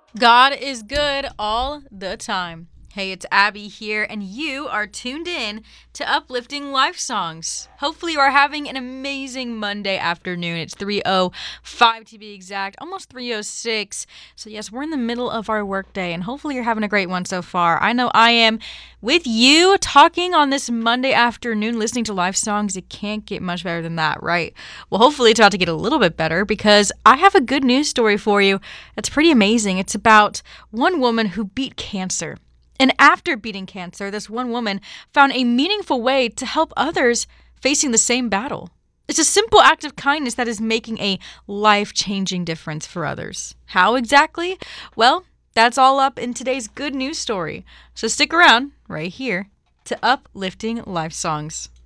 God is good all the time. Hey, it's Abby here, and you are tuned in to Uplifting Life Songs. Hopefully, you are having an amazing Monday afternoon. It's 3:05 to be exact, almost 3:06. So, yes, we're in the middle of our workday, and hopefully, you're having a great one so far. I know I am. With you talking on this Monday afternoon, listening to life songs, it can't get much better than that, right? Well, hopefully, it's about to get a little bit better because I have a good news story for you. It's pretty amazing. It's about one woman who beat cancer. And after beating cancer, this one woman found a meaningful way to help others facing the same battle. It's a simple act of kindness that is making a life changing difference for others. How exactly? Well, that's all up in today's good news story. So stick around right here to Uplifting Life Songs.